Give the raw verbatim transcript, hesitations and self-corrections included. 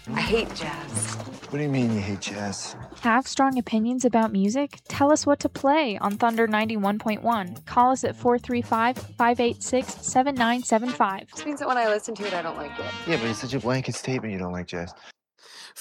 I hate jazz. What do you mean you hate jazz? Have strong opinions about music? Tell us what to play on Thunder ninety-one point one. Call us at four three five, five eight six, seven nine seven five. Which means that when I listen to it, I don't like it. Yeah, but it's such a blanket statement you don't like jazz.